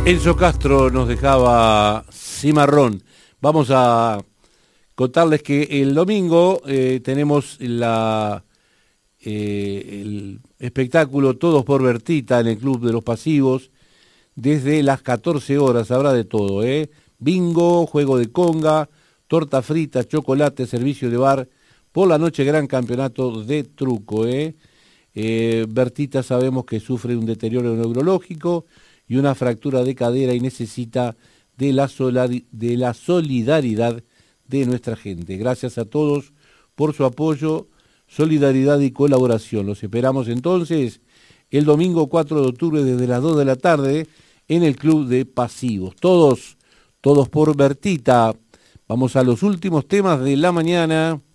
Enzo Castro nos dejaba Cimarrón. Vamos a contarles que el domingo tenemos el espectáculo Todos por Bertita en el Club de los Pasivos. Desde las 14 horas habrá de todo, bingo, juego de conga, torta frita, chocolate, servicio de bar. Por la noche gran campeonato de truco, Bertita sabemos que sufre un deterioro neurológico y una fractura de cadera y necesita de la solidaridad de nuestra gente. Gracias a todos por su apoyo, solidaridad y colaboración. Los esperamos entonces el domingo 4 de octubre desde las 2 de la tarde en el Club de Pasivos. Todos por Bertita. Vamos a los últimos temas de la mañana.